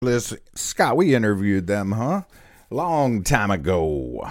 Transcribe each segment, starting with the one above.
Listen, Scott, we interviewed them, huh? Long time ago.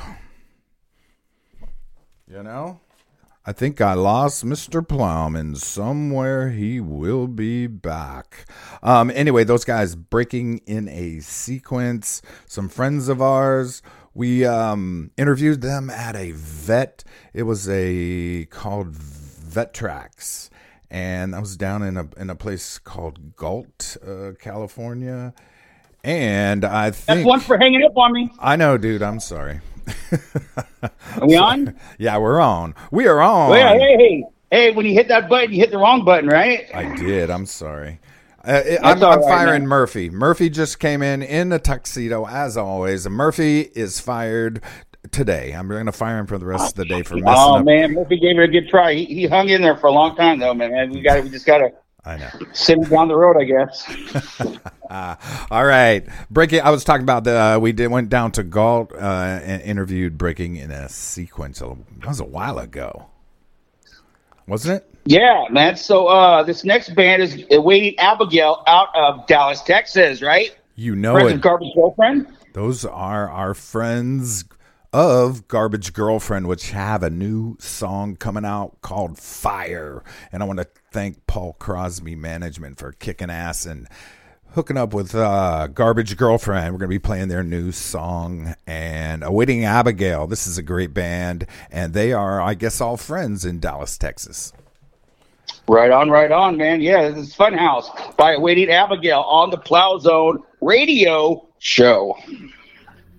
You know? I think I lost Mr. Plowman somewhere. He will be back. Anyway, those guys breaking in a sequence. Some friends of ours. We interviewed them at a vet. It was called Vet Tracks. And I was down in a place called Galt, California. And I think that's one for hanging up on me. I know, dude. I'm sorry. Are we on? Yeah, we're on. We are on. Oh, yeah, hey! When you hit that button, you hit the wrong button, right? I did. I'm sorry. I'm firing Murphy. Murphy just came in a tuxedo, as always. Murphy is fired today. I'm going to fire him for the rest of the day for messing up. Oh man, Murphy gave it a good try. He hung in there for a long time, though, man. We just got to. I know. Sitting down the road, I guess. All right. Breaking. I was talking about went down to Galt and interviewed Breaking in a Sequence. That was a while ago, wasn't it? Yeah, man. So this next band is Waiting Abigail out of Dallas, Texas, right? You know Friends it. of Garbage Girlfriend. Those are our friends of Garbage Girlfriend, which have a new song coming out called Fire. And I want to thank Paul Crosby Management for kicking ass and hooking up with Garbage Girlfriend. We're going to be playing their new song. And Awaiting Abigail. This is a great band. And they are, I guess, all friends in Dallas, Texas. Right on, man. Yeah, this is Funhouse by Awaiting Abigail on the Plow Zone radio show.